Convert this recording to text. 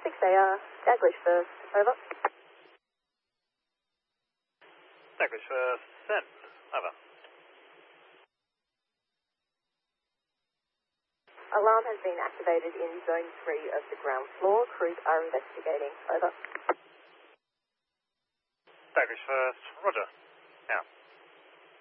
6AR, Daglish first, over. Daglish first, send, over. Alarm has been activated in zone 3 of the ground floor. Crews are investigating, over. Daglish first, roger, out.